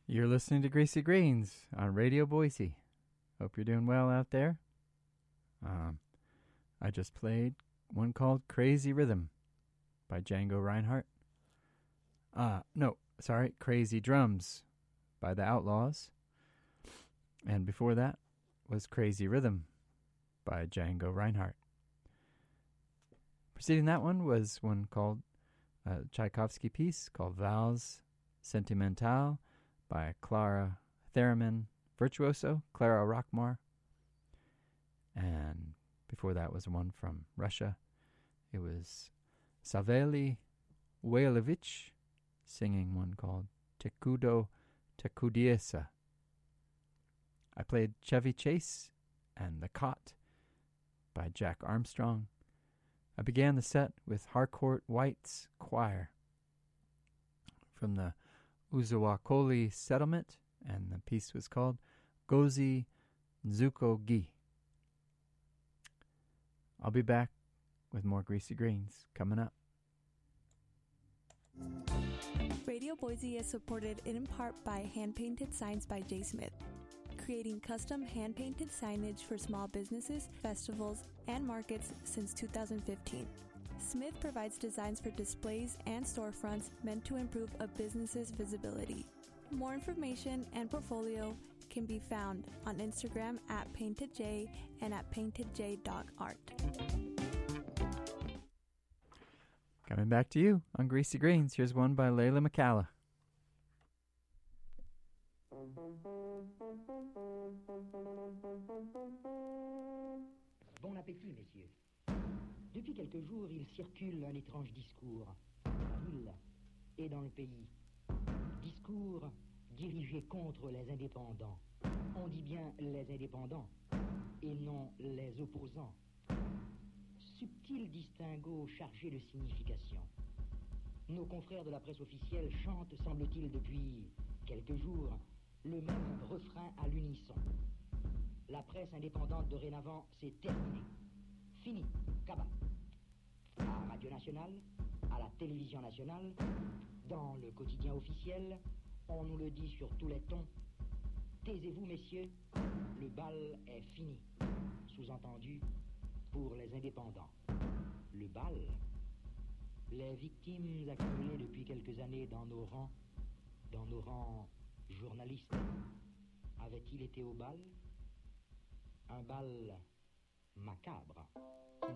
You're listening to Greasy Greens on Radio Boise. Hope you're doing well out there. I just played one called Crazy Rhythm by Django Reinhardt. Crazy Drums by The Outlaws. And before that was Crazy Rhythm by Django Reinhardt. Preceding that one was one called Tchaikovsky piece called Valse Sentimentale by Clara Theremin Virtuoso, Clara Rockmar. And before that was one from Russia. It was Saveli Wejlevich singing one called Tekudo Tekudiesa. I played Chevy Chase and The Cot by Jack Armstrong. I began the set with Harcourt White's Choir from the Uzawakoli settlement, and the piece was called Gozi Nzuko Gi. I'll be back with more Greasy Greens coming up. Radio Boise is supported in part by Hand-Painted Signs by J. Smith, creating custom hand-painted signage for small businesses, festivals, and markets since 2015. Smith provides designs for displays and storefronts meant to improve a business's visibility. More information and portfolio can be found on Instagram at PaintedJ and at paintedj.art. Coming back to you on Greasy Greens, here's one by Layla McCalla. Bon appétit, messieurs. Depuis quelques jours, il circule un étrange discours, dans la ville et dans le pays. Discours dirigé contre les indépendants. On dit bien les indépendants et non les opposants. Subtil distinguo chargé de signification. Nos confrères de la presse officielle chantent, semble-t-il, depuis quelques jours, le même refrain à l'unisson. La presse indépendante dorénavant, c'est terminé. Fini, cabas. À Radio Nationale, à la Télévision Nationale, dans le quotidien officiel, on nous le dit sur tous les tons. Taisez-vous, messieurs, le bal est fini. Sous-entendu, pour les indépendants. Le bal, les victimes accumulées depuis quelques années dans nos rangs journalistes, avaient-ils été au bal? Un bal macabre, une